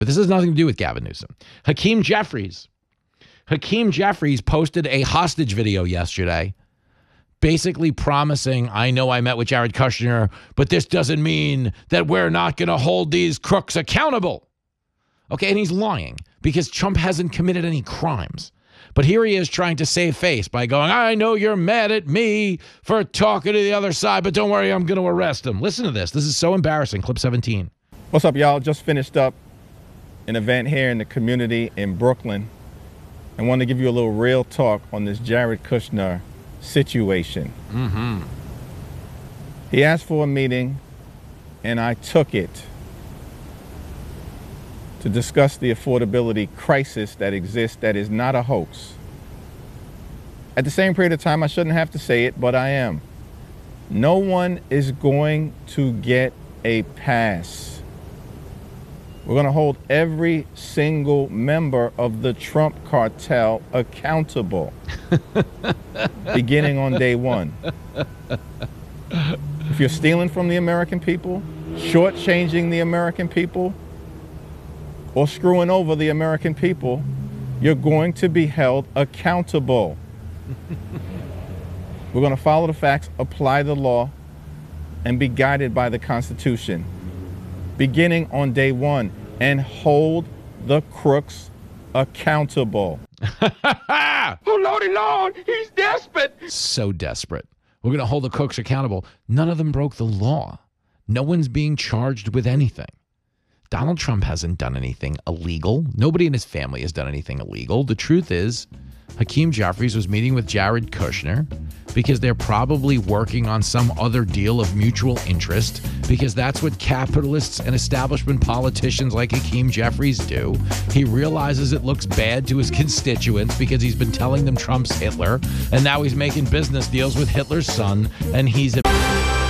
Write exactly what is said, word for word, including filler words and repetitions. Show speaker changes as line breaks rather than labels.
But this has nothing to do with Gavin Newsom. Hakeem Jeffries. Hakeem Jeffries posted a hostage video yesterday, basically promising, I know I met with Jared Kushner, but this doesn't mean that we're not going to hold these crooks accountable. Okay, and he's lying because Trump hasn't committed any crimes. But here he is trying to save face by going, I know you're mad at me for talking to the other side, but don't worry, I'm going to arrest him. Listen to this. This is so embarrassing. Clip seventeen.
What's up, y'all? Just finished up an event here in the community in Brooklyn. I want to give you a little real talk on this Jared Kushner situation.
Mm-hmm.
He asked for a meeting, and I took it to discuss the affordability crisis that exists that is not a hoax. At the same period of time, I shouldn't have to say it, but I am. No one is going to get a pass. We're going to hold every single member of the Trump cartel accountable, beginning on day one. If you're stealing from the American people, shortchanging the American people, or screwing over the American people, you're going to be held accountable. We're going to follow the facts, apply the law, and be guided by the Constitution, beginning on day one, and hold the crooks accountable.
Oh, Lordy Lord, he's desperate. So desperate. We're going to hold the crooks accountable. None of them broke the law. No one's being charged with anything. Donald Trump hasn't done anything illegal. Nobody in his family has done anything illegal. The truth is, Hakeem Jeffries was meeting with Jared Kushner because they're probably working on some other deal of mutual interest, because that's what capitalists and establishment politicians like Hakeem Jeffries do. He realizes it looks bad to his constituents because he's been telling them Trump's Hitler, and now he's making business deals with Hitler's son, and he's a...